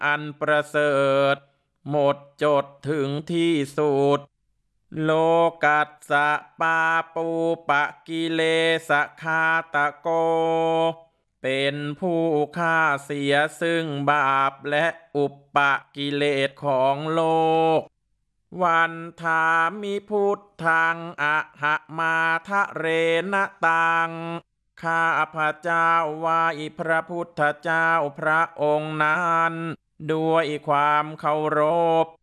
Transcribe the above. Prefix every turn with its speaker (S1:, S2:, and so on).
S1: อันประเสริฐหมดจดถึงที่สุดโลกัสสะปาปูปะกิเลสคาตะโกเป็นผู้ฆ่าเสียซึ่งบาปและอุปปกิเลสของโลกวันธามิพุทธังอะหะมาทะเรณตังข้าพระเจ้าไหว้พระพุทธเจ้าพระองค์นั้นด้วยความเคารพ